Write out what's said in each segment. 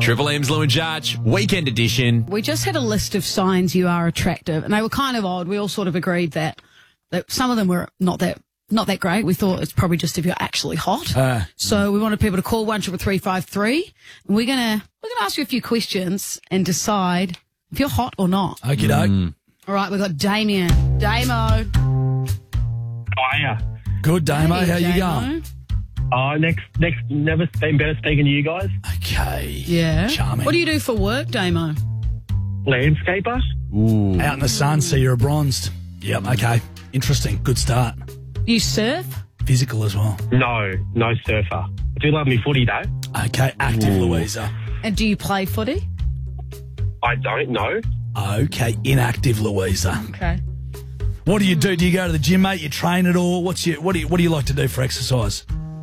Triple M's Lou and Judge, weekend edition. We just had a list of signs you are attractive, and they were kind of odd. We all sort of agreed that some of them were not that great. We thought it's probably just if you're actually hot. So we wanted people to call 133353. And we're gonna ask you a few questions and decide if you're hot or not. Okie doke. All right, we've got Damien. Damo. Hiya. Good, Damo. Hey, How you Damo. going? Next, never been better speaking to you guys. Okay. Yeah. Charming. What do you do for work, Damo? Landscaper. Ooh. Out in the sun, so you're a bronzed. Yep, okay. Interesting. Good start. You surf? Physical as well. No surfer. I do love me footy though. Okay, active Louisa. And do you play footy? I don't know. Okay, inactive Louisa. Okay. What do you do? Do you go to the gym, mate? You train at all? What do you like to do for exercise?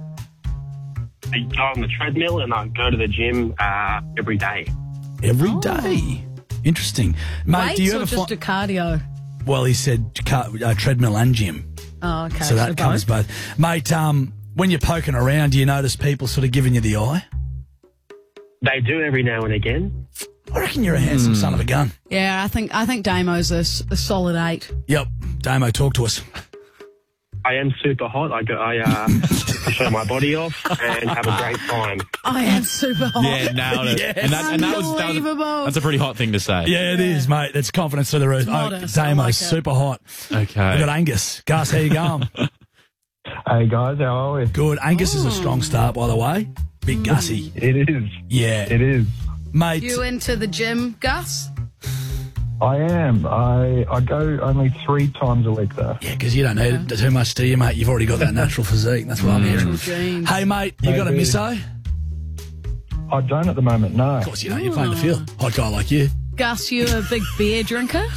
I go on the treadmill and I go to the gym every day. Every day. Interesting. Mate, Weights do you or ever just a cardio? Well, he said treadmill and gym. Oh, okay. So that covers both. Mate, when you're poking around, do you notice people sort of giving you the eye? They do every now and again. I reckon you're a handsome son of a gun. Yeah, I think Damo's a solid 8. Yep. Damo, talk to us. I am super hot. I show my body off and have a great time. I am super hot. Yeah, nailed it. Yes. And that was Unbelievable. that's a pretty hot thing to say. Yeah, it is, mate. That's confidence to the roof. Modest, I Damo's like it. super hot. Okay. We've got Angus. Gus, how you going? Hey guys, how are we? Good. Angus is a strong start, by the way. Big Gussie. It is. Yeah. It is. Mate. You into the gym, Gus? I am. I go only 3 times a week though. Yeah, because you don't need too much, do you, mate? You've already got that natural physique. That's what I'm hearing. Jeans. Hey, mate, you got a Maybe. misso? I don't at the moment, no. Of course you don't. You're playing the field. Hot guy like you. Gus, you a big beer drinker?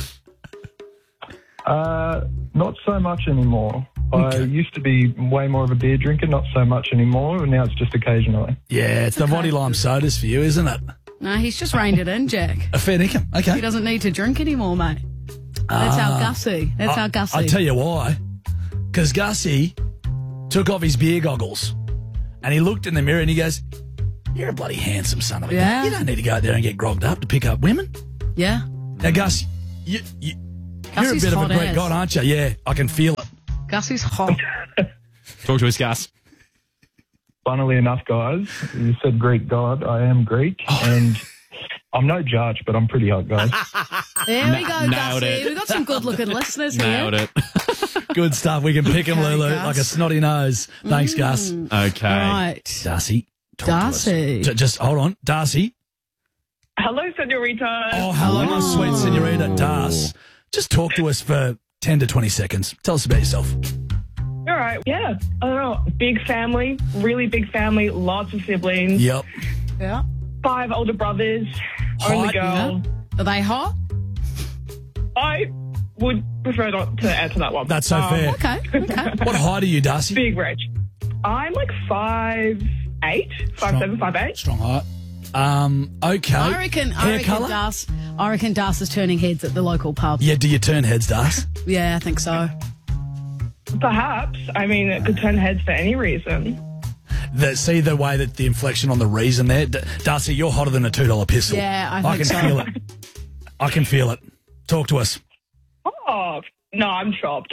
Not so much anymore. Okay. I used to be way more of a beer drinker, not so much anymore, and now it's just occasionally. Yeah, it's the body lime sodas for you, isn't it? No, he's just reined it in, Jack. A fair income. Okay. He doesn't need to drink anymore, mate. That's our Gussie. That's our Gussie. I tell you why. Because Gussie took off his beer goggles and he looked in the mirror and he goes, "You're a bloody handsome son of a Yeah. gun. You don't need to go out there and get grogged up to pick up women." Yeah. Now, Gus, you're a Gussie's bit of a hot Greek as. god, aren't you? Yeah, I can feel it. Gussie's hot. Talk to us, Gus. Funnily enough, guys, you said Greek god. I am Greek, and I'm no judge, but I'm pretty hot, guys. There we go, nailed Gussie. it. We've got some good-looking listeners Nailed here. it. Good stuff. We can pick him, Okay, Lulu, Gus. like a snotty nose. Thanks, Gus. Okay. Right. Darcy, talk to us. Darcy. Just hold on. Darcy. Hello, senorita. Oh, hello, my sweet senorita. Darcy. Just talk to us for 10 to 20 seconds. Tell us about yourself. All right. Yeah. I don't know. Big family, really big family, lots of siblings, Yep. Yeah. 5 older brothers, only Hot, girl. Are they hot? I would prefer not to answer that one. That's so fair. Okay. Okay. What height are you, Darcy? Big rich. I'm like 5'8", 5'7", 5'8". Strong height. Okay. I reckon colour? Das is turning heads at the local pub. Yeah, do you turn heads, Darcy? Yeah, I think so. Perhaps. I mean, it could turn heads for any reason. See the way that the inflection on the reason there? Darcy, you're hotter than a $2 pistol. Yeah, I can think so. feel it. I can feel it. Talk to us. Oh, no, I'm chopped.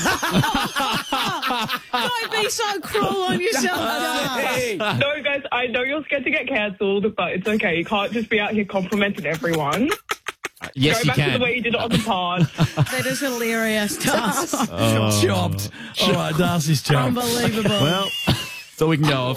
Don't be so cruel on yourself, Das. No, guys, I know you're scared to get cancelled, but it's okay. You can't just be out here complimenting everyone. Yes, Go you back to can. the way you did it on the pod. That is hilarious, Das. Chopped. All right, Darcy's chopped. Unbelievable. Well, so we can go off.